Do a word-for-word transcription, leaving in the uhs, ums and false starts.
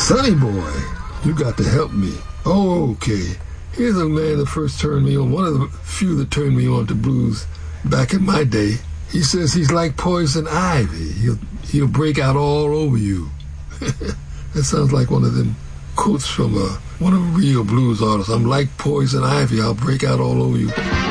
Sonny boy, you got to help me. Oh, okay. Here's a man that first turned me on, one of the few that turned me on to blues back in my day. He says he's like poison ivy. He'll, he'll break out all over you. That sounds like one of them quotes from uh, one of the real blues artists. I'm like poison ivy. I'll break out all over you.